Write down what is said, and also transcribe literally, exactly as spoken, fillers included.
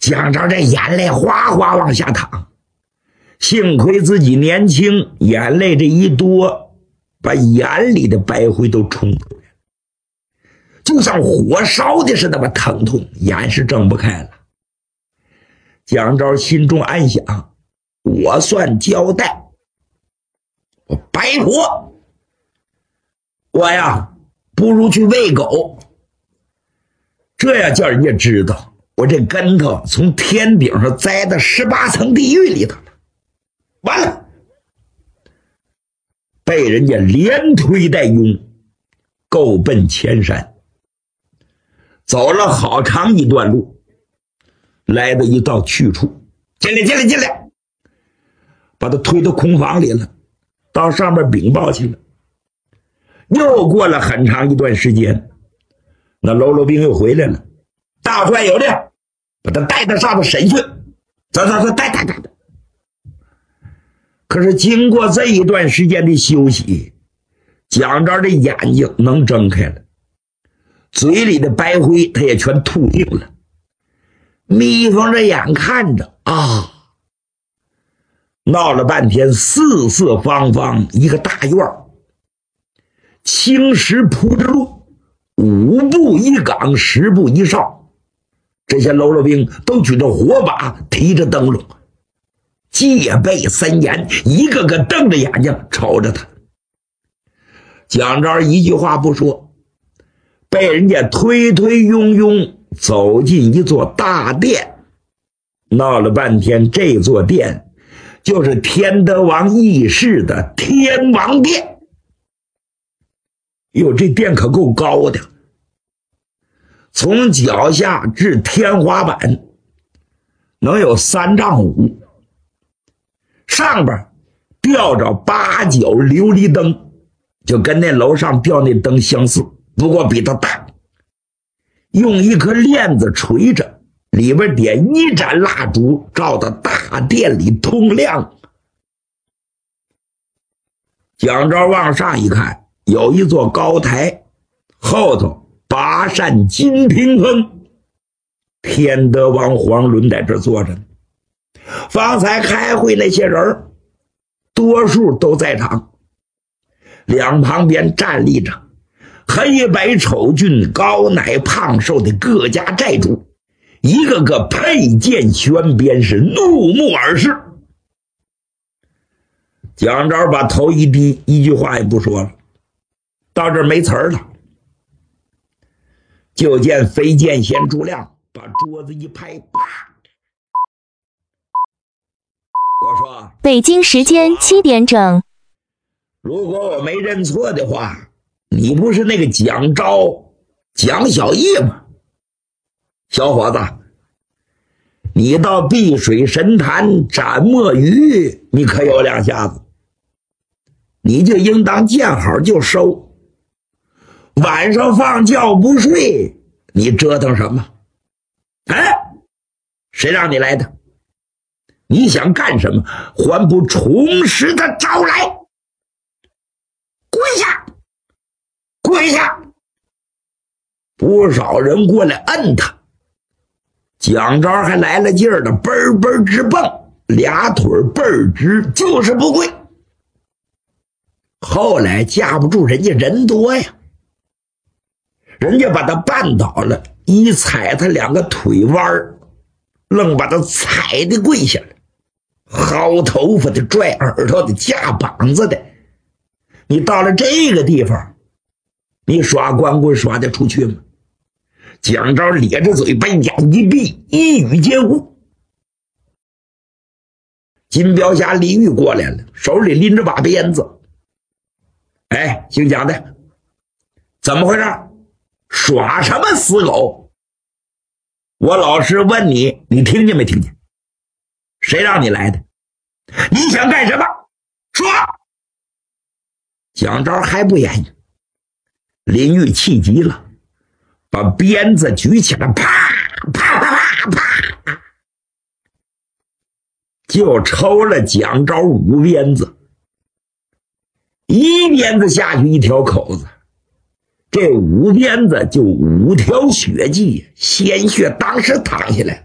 蒋昭这眼泪哗哗往下淌，幸亏自己年轻，眼泪这一多，把眼里的白灰都冲出来了，就像火烧的似的吧，疼痛，眼是睁不开了。蒋昭心中暗想，我算交代，我白活，我呀不如去喂狗，这样叫人家知道我这跟头从天顶上栽到十八层地狱里头了。完了，被人家连推带拥，够奔前山，走了好长一段路，来到一道去处，进来进来进来，把他推到空房里了，到上面禀报去了。又过了很长一段时间，那喽啰兵又回来了，大帅有令，把他带到上头审讯，走走走，带带带带。可是经过这一段时间的休息，蒋昭的眼睛能睁开了，嘴里的白灰他也全吐净了，眯缝着眼看着啊，闹了半天四四方方一个大院，青石铺着路，五步一岗，十步一哨，这些喽啰兵都举着火把，提着灯笼，戒备森严，一个个瞪着眼睛瞅着他。蒋昭一句话不说，被人家推推拥拥走进一座大殿，闹了半天，这座殿就是天德王议事的天王殿。哟，这殿可够高的，从脚下至天花板能有三丈五，上边吊着八角琉璃灯，就跟那楼上吊那灯相似，不过比它大，用一颗链子垂着，里边点一盏蜡烛，照到大殿里通亮。蒋昭往上一看，有一座高台，后头八扇金屏风，天德王黄伦在这坐着呢。方才开会那些人多数都在场，两旁边站立着黑白丑俊高奶胖瘦的各家寨主，一个个佩剑悬鞭，是怒目而视。蒋昭把头一低，一句话也不说了，到这儿没词儿了。就见飞剑仙朱亮把桌子一拍，啪！我说， 北京时间七点整。 如果我没认错的话，你不是那个蒋昭蒋小义吗？小伙子，你到碧水神潭斩墨鱼，你可有两下子，你就应当见好就收。晚上放觉不睡，你折腾什么？哎，谁让你来的？你想干什么？还不重拾的招来！跪下，跪下！不少人过来摁他，蒋昭还来了劲儿的，嘣儿嘣儿直蹦，俩腿倍儿直，就是不跪。后来架不住人家人多呀，人家把他绊倒了，一踩他两个腿弯儿，愣把他踩的跪下了，薅头发的，拽耳朵的，架膀子的。你到了这个地方，你耍光棍耍得出去吗？蒋昭咧着嘴，把眼一闭，一语皆无。金标侠李煜过来了，手里拎着把鞭子。哎，姓蒋的，怎么回事？耍什么死狗？我老师问你，你听见没听见？谁让你来的？你想干什么？说！蒋昭还不言语，林煜气急了，把鞭子举起来，啪啪啪啪，就抽了蒋昭五鞭子。一鞭子下去一条口子，这五鞭子就五条血迹，鲜血当时淌下来。